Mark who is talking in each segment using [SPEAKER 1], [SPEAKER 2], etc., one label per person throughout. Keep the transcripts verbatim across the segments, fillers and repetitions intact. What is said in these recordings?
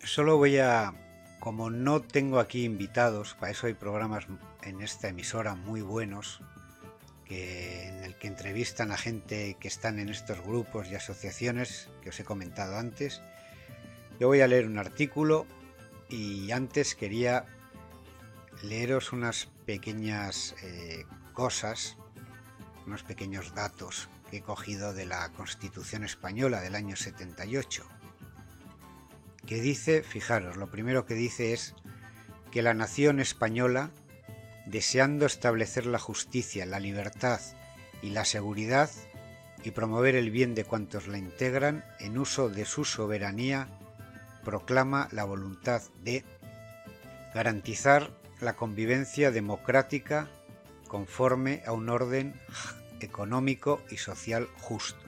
[SPEAKER 1] Solo voy a, como no tengo aquí invitados, para eso hay programas en esta emisora muy buenos, que, en el que entrevistan a gente que están en estos grupos y asociaciones que os he comentado antes. Yo voy a leer un artículo y antes quería leeros unas pequeñas eh, cosas, unos pequeños datos que he cogido de la Constitución Española del año setenta y ocho, que dice, fijaros, lo primero que dice es que la nación española, deseando establecer la justicia, la libertad y la seguridad y promover el bien de cuantos la integran en uso de su soberanía, proclama la voluntad de garantizar la convivencia democrática conforme a un orden económico y social justo,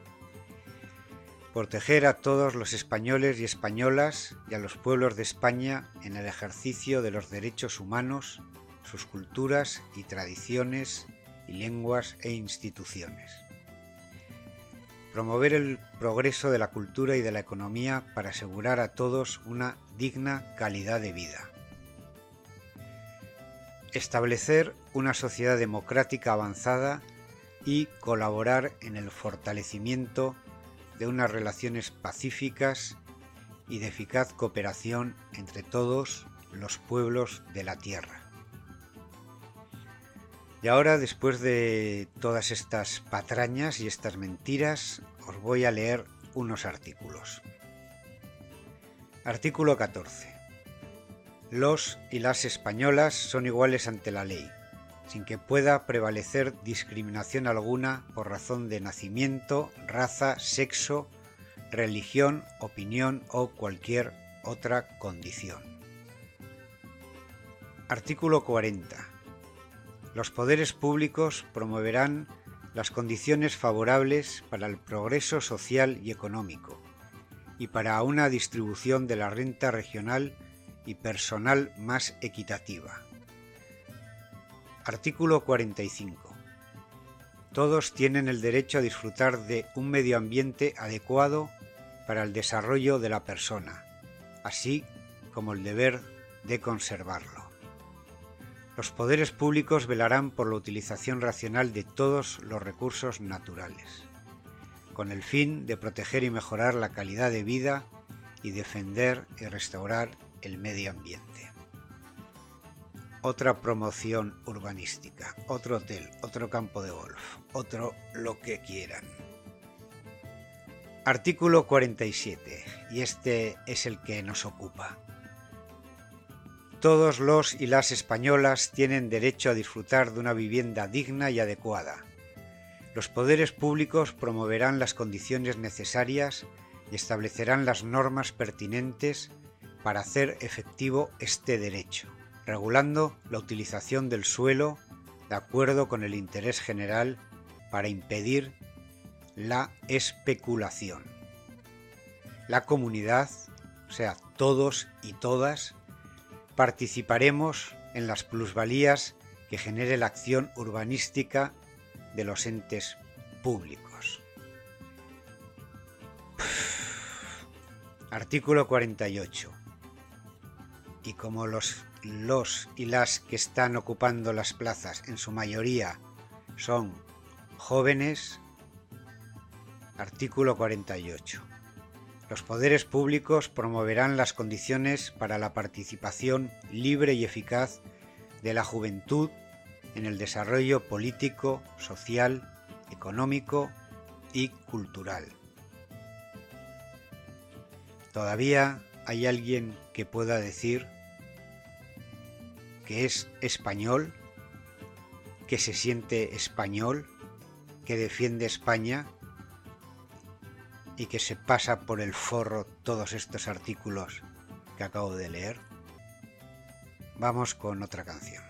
[SPEAKER 1] proteger a todos los españoles y españolas y a los pueblos de España en el ejercicio de los derechos humanos, sus culturas y tradiciones y lenguas e instituciones, promover el progreso de la cultura y de la economía para asegurar a todos una digna calidad de vida, establecer una sociedad democrática avanzada y colaborar en el fortalecimiento de unas relaciones pacíficas y de eficaz cooperación entre todos los pueblos de la tierra. Y ahora, después de todas estas patrañas y estas mentiras, os voy a leer unos artículos. Artículo catorce. Los y las españolas son iguales ante la ley, sin que pueda prevalecer discriminación alguna por razón de nacimiento, raza, sexo, religión, opinión o cualquier otra condición. Artículo cuarenta. Los poderes públicos promoverán las condiciones favorables para el progreso social y económico y para una distribución de la renta regional y personal más equitativa. Artículo cuarenta y cinco. Todos tienen el derecho a disfrutar de un medio ambiente adecuado para el desarrollo de la persona, así como el deber de conservarlo. Los poderes públicos velarán por la utilización racional de todos los recursos naturales, con el fin de proteger y mejorar la calidad de vida y defender y restaurar el medio ambiente. Otra promoción urbanística, otro hotel, otro campo de golf, otro lo que quieran. Artículo cuarenta y siete, y este es el que nos ocupa. Todos los y las españolas tienen derecho a disfrutar de una vivienda digna y adecuada. Los poderes públicos promoverán las condiciones necesarias y establecerán las normas pertinentes para hacer efectivo este derecho, regulando la utilización del suelo de acuerdo con el interés general para impedir la especulación. La comunidad, o sea, todos y todas, participaremos en las plusvalías que genere la acción urbanística de los entes públicos. Artículo cuarenta y ocho. Y como los, los y las que están ocupando las plazas en su mayoría son jóvenes, artículo cuarenta y ocho. Los poderes públicos promoverán las condiciones para la participación libre y eficaz de la juventud en el desarrollo político, social, económico y cultural. ¿Todavía hay alguien que pueda decir que es español, que se siente español, que defiende España y que se pasa por el forro todos estos artículos que acabo de leer? Vamos con otra canción.